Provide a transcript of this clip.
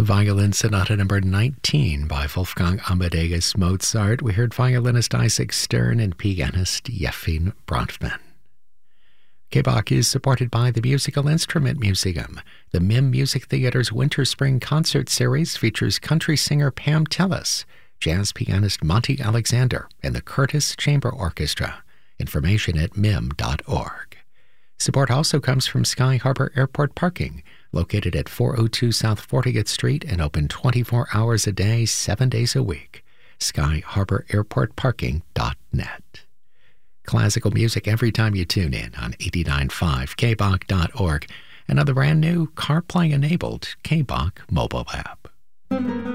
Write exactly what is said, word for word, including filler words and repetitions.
Violin Sonata number nineteen by Wolfgang Amadeus Mozart. We heard violinist Isaac Stern and pianist Yefim Bronfman. K-Bach is supported by the Musical Instrument Museum. The M I M Music Theater's Winter-Spring Concert Series features country singer Pam Tillis, jazz pianist Monty Alexander, and the Curtis Chamber Orchestra. Information at M I M dot org. Support also comes from Sky Harbor Airport Parking, located at four oh two South fortieth Street and open twenty-four hours a day, seven days a week. sky harbor airport parking dot net. Classical music every time you tune in on eighty-nine point five K Bach dot org and on the brand new CarPlay-enabled K Bach mobile app.